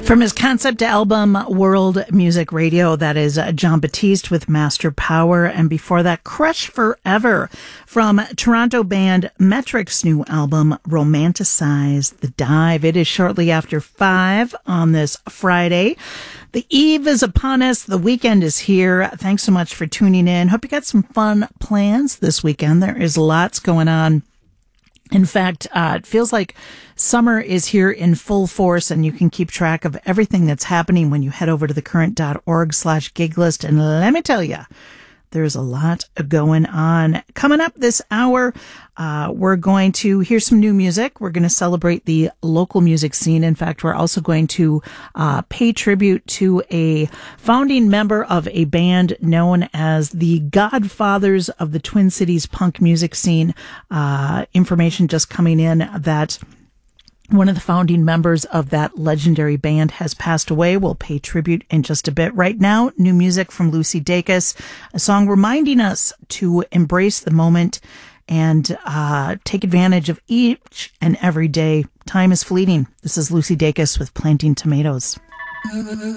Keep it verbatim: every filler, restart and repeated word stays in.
From his concept album, World Music Radio, that is Jon Batiste with Master Power. And before that, Crush Forever from Toronto band Metric's new album, Romanticize the Dive. It is shortly after five on this Friday. The eve is upon us. The weekend is here. Thanks so much for tuning in. Hope you got some fun plans this weekend. There is lots going on. In fact, uh, it feels like summer is here in full force, and you can keep track of everything that's happening when you head over to thecurrent.org slash gig list. And let me tell you, there's a lot going on. Coming up this hour, uh, we're going to hear some new music. We're going to celebrate the local music scene. In fact, we're also going to uh, pay tribute to a founding member of a band known as the Godfathers of the Twin Cities punk music scene. Uh, information just coming in that one of the founding members of that legendary band has passed away. We'll pay tribute in just a bit. Right now, new music from Lucy Dacus, a song reminding us to embrace the moment and uh, take advantage of each and every day. Time is fleeting. This is Lucy Dacus with Planting Tomatoes.